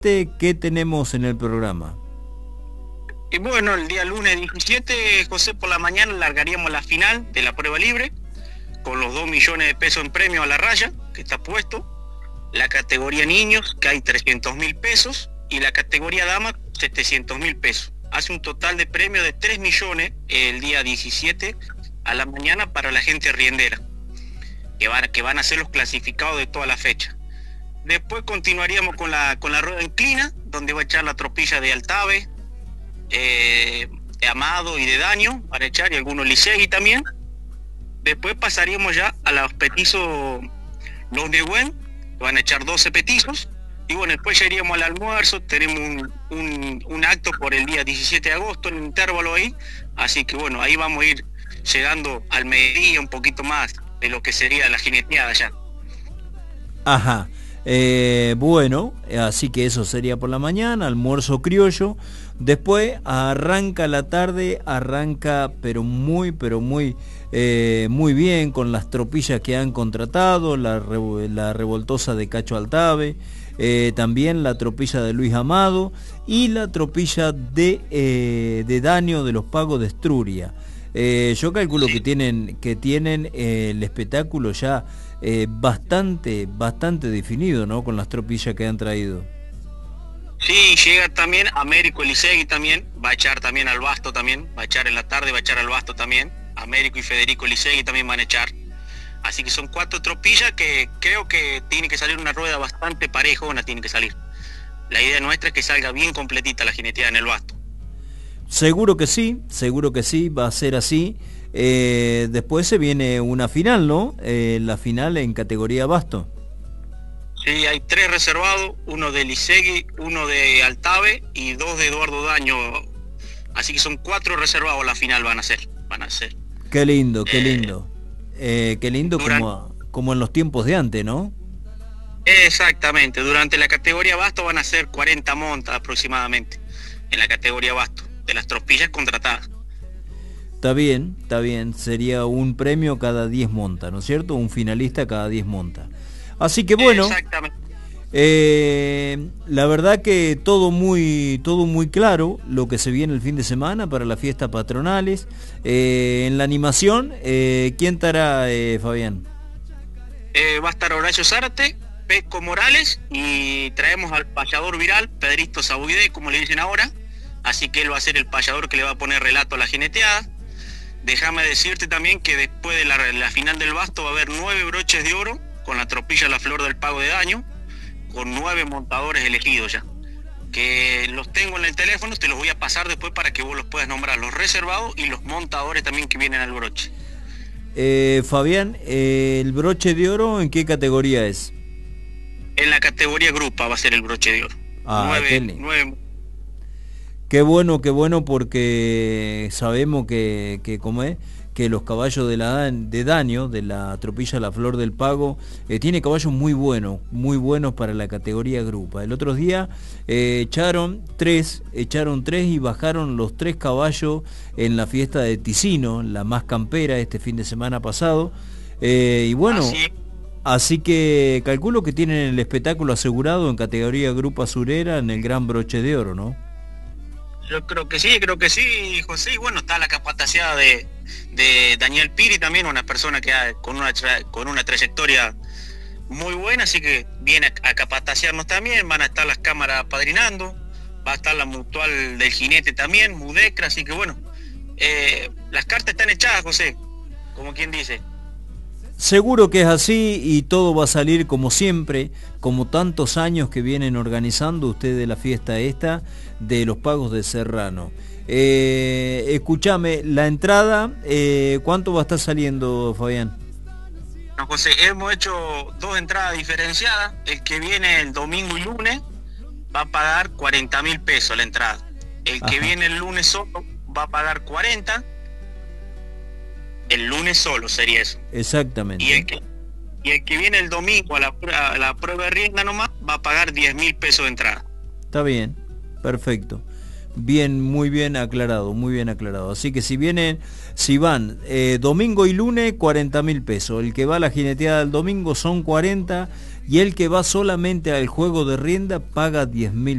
¿Qué tenemos en el programa? Y bueno, el día lunes 17, José, por la mañana largaríamos la final de la prueba libre, con los 2 millones de pesos en premio a la raya, que está puesto, la categoría niños, que hay 300.000 pesos, y la categoría dama, 700.000 pesos. Hace un total de premio de 3 millones el día 17 a la mañana para la gente riendera, que van a ser los clasificados de toda la fecha. Después continuaríamos con la rueda inclina, donde va a echar la tropilla de Altave, de Amado y de Daño, van a echar, y algunos Licegui también. Después pasaríamos ya a los petizos, los Neuwen, que van a echar 12 petizos. Y bueno, después ya iríamos al almuerzo. Tenemos un acto por el día 17 de agosto, en el intervalo ahí. Así que bueno, ahí vamos a ir llegando al mediodía, un poquito más de lo que sería la jineteada ya. Ajá. Bueno, así que eso sería por la mañana, almuerzo criollo. Después arranca la tarde, pero muy bien, con las tropillas que han contratado, la revoltosa de Cacho Altave, también la tropilla de Luis Amado y la tropilla de Daño de los Pagos de Estruria. Yo calculo que tienen el espectáculo ya bastante definido, ¿no? Con las tropillas que han traído. Sí, llega también Américo Licegui también, va a echar también al Basto también, va a echar en la tarde, va a echar al Basto también, Américo y Federico Licegui también van a echar. Así que son 4 tropillas que creo que tiene que salir una rueda bastante parejona, tiene que salir. La idea nuestra es que salga bien completita la jineteada en el Basto. Seguro que sí, va a ser así. Después se viene una final, ¿no? La final en categoría Basto. Sí, hay 3 reservados, uno de Licegui, uno de Altave y 2 de Eduardo Daño. Así que son 4 reservados la final van a ser. Qué lindo. Qué lindo como en los tiempos de antes, ¿no? Exactamente, durante la categoría Basto van a ser 40 montas aproximadamente, en la categoría Basto, de las tropillas contratadas. Está bien, sería un premio cada 10 montas, ¿no es cierto? Un finalista cada 10 montas. Así que bueno, exactamente. La verdad que todo muy claro lo que se viene el fin de semana para las fiestas patronales. En la animación, ¿quién estará, Fabián? Va a estar Horacio Zárate, Pesco Morales, y traemos al payador viral, Pedrito Sabuide, como le dicen ahora. Así que él va a ser el payador que le va a poner relato a la jineteada. Déjame decirte también que después de la final del Basto va a haber 9 broches de oro con la tropilla La Flor del Pago de Daño, con 9 montadores elegidos ya, que los tengo en el teléfono, te los voy a pasar después para que vos los puedas nombrar, los reservados y los montadores también que vienen al broche. Fabián, ¿el broche de oro en qué categoría es? En la categoría grupa va a ser el broche de oro. 9. Qué bueno, porque sabemos que como es, que los caballos de Daño, de la tropilla La Flor del Pago, tiene caballos muy buenos para la categoría grupa. El otro día echaron tres y bajaron los 3 caballos en la fiesta de Ticino, la más campera, este fin de semana pasado. Y bueno, así que calculo que tienen el espectáculo asegurado en categoría grupa surera en el Gran Broche de Oro, ¿no? Yo creo que sí, José. Y bueno, está la capataceada de Daniel Piri también, una persona que con una trayectoria muy buena, así que viene a capatacearnos también. Van a estar las cámaras padrinando, va a estar la mutual del jinete también, Mudecra, así que bueno, las cartas están echadas, José, como quien dice. Seguro que es así y todo va a salir como siempre, como tantos años que vienen organizando ustedes la fiesta esta de los Pagos de Serrano. Escúchame, la entrada, ¿cuánto va a estar saliendo, Fabián? No, José, hemos hecho 2 entradas diferenciadas. El que viene el domingo y lunes va a pagar 40.000 pesos la entrada. El que viene el lunes solo va a pagar 40. El lunes solo sería eso. Exactamente. Y el que viene el domingo a la prueba de rienda nomás va a pagar 10.000 pesos de entrada. Está bien, perfecto. Muy bien aclarado. Así que si van domingo y lunes, 40.000 pesos. El que va a la jineteada del domingo son 40 y el que va solamente al juego de rienda paga 10.000